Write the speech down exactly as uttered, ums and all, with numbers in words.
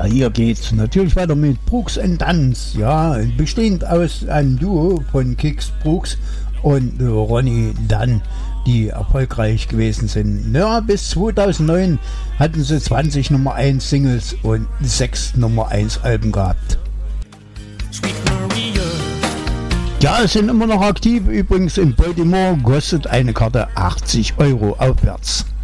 hier geht's natürlich weiter mit Brooks and Dunns, ja, bestehend aus einem Duo von Kix Brooks und Ronnie Dunn, die erfolgreich gewesen sind. Ja, bis zweitausendneun hatten sie zwanzig Nummer eins Singles und sechs Nummer eins Alben gehabt. Ja, sind immer noch aktiv, übrigens in Baltimore kostet eine Karte achtzig Euro aufwärts.